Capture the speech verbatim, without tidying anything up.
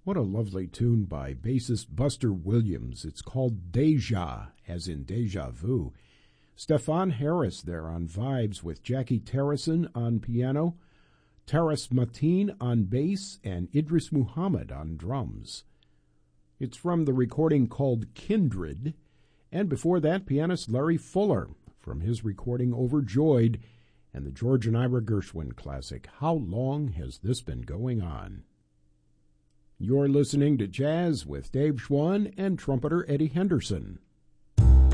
What a lovely tune by bassist Buster Williams. It's called Deja, as in deja vu. Stefan Harris there on vibes with Jackie Terrison on piano, Taras Mateen on bass, and Idris Muhammad on drums. It's from the recording called Kindred, and before that, pianist Larry Fuller from his recording Overjoyed and the George and Ira Gershwin classic, How Long Has This Been Going On? You're listening to Jazz with Dave Schwann and trumpeter Eddie Henderson.